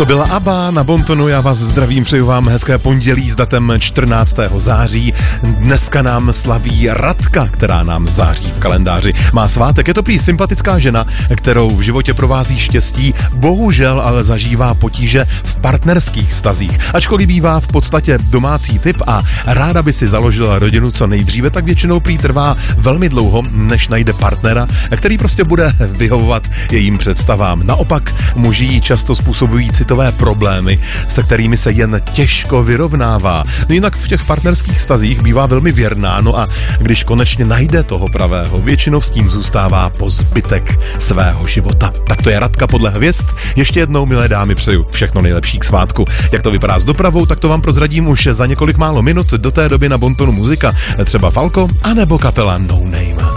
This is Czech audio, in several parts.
To byla ABBA na Bontonu, já vás zdravím, přeju vám hezké pondělí s datem 14. září. Dneska nám slaví Radka, která nám září v kalendáři. Má svátek, je to prý sympatická žena, kterou v životě provází štěstí, bohužel ale zažívá potíže v partnerských vztazích. Ačkoliv bývá v podstatě domácí typ a ráda by si založila rodinu co nejdříve, tak většinou prý trvá velmi dlouho, než najde partnera, který prostě bude vyhovovat jejím představám. Naopak muži často způsobují citové problémy, se kterými se jen těžko vyrovnává. No jinak v těch partnerských vztazích bývá velmi věrná, no a když konečně najde toho pravého, většinou s tím zůstává po zbytek svého života. Tak to je Radka podle hvězd. Ještě jednou, milé dámy, přeju všechno nejlepší k svátku. Jak to vypadá s dopravou, tak to vám prozradím už za několik málo minut. Do té doby na Bontonu muzika, třeba Falco, anebo kapela No Name.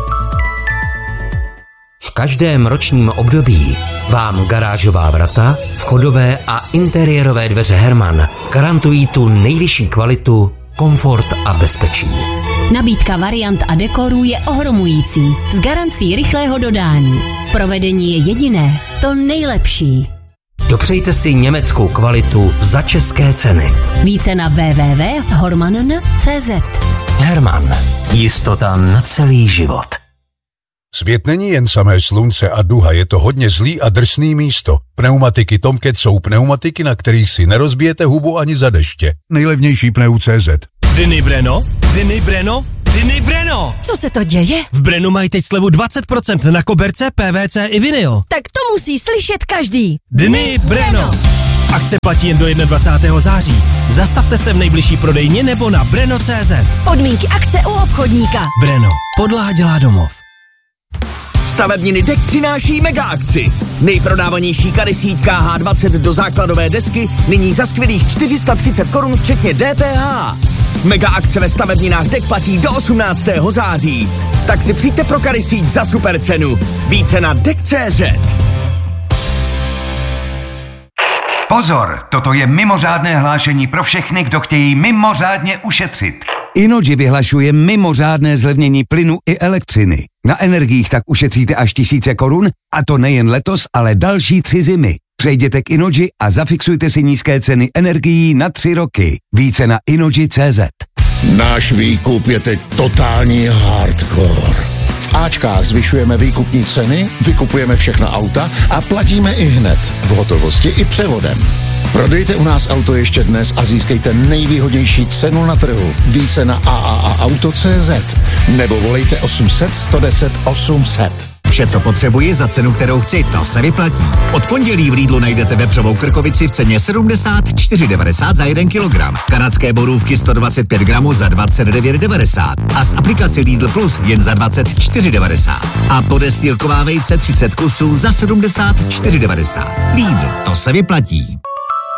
V každém ročním období vám garážová vrata, vchodové a interiérové dveře Herman garantují tu nejvyšší kvalitu, komfort a bezpečí. Nabídka variant a dekorů je ohromující, s garancí rychlého dodání. Provedení je jediné, to nejlepší. Dopřejte si německou kvalitu za české ceny. Více na www.hormann.cz. Herman. Jistota na celý život. Svět není jen samé slunce a duha, je to hodně zlý a drsný místo. Pneumatiky Tomcat jsou pneumatiky, na kterých si nerozbijete hubu ani za deště. Nejlevnější pneu.cz. Dny Breno, Dny Breno, Dny Breno! Co se to děje? V Brenu mají teď slevu 20% na koberce, PVC i vinyl. Tak to musí slyšet každý. Dny Breno! Akce platí jen do 21. září. Zastavte se v nejbližší prodejně nebo na breno.cz. Podmínky akce u obchodníka. Breno. Podlaha dělá domov. Stavebniny DEK přináší mega akci. Nejprodávanější karysít KH20 do základové desky nyní za skvělých 430 korun včetně DPH. Mega akce ve stavebninách DEK platí do 18. září. Tak si přijďte pro karysít za super cenu. Více na DEK.cz. Pozor, toto je mimořádné hlášení pro všechny, kdo chtějí mimořádně ušetřit. Innogy vyhlašuje mimořádné zlevnění plynu i elektřiny. Na energiích tak ušetříte až 1000 korun, a to nejen letos, ale další 3 zimy. Přejděte k Innogy a zafixujte si nízké ceny energií na 3 roky. Více na Innogy.cz. Náš výkup je teď totální hardcore. V Ačkách zvyšujeme výkupní ceny, vykupujeme všechna auta a platíme i hned, v hotovosti i převodem. Prodejte u nás auto ještě dnes a získejte nejvýhodnější cenu na trhu. Více na AAAauto.cz nebo volejte 800 110 800. Vše, co potřebuji za cenu, kterou chci, to se vyplatí. Od pondělí v Lidlu najdete vepřovou krkovici v ceně 74,90 za 1 kilogram. Kanadské borůvky 125 gramů za 29,90 a z aplikace Lidl Plus jen za 24,90. A podestýlková vejce 30 kusů za 74,90. Lidl, to se vyplatí.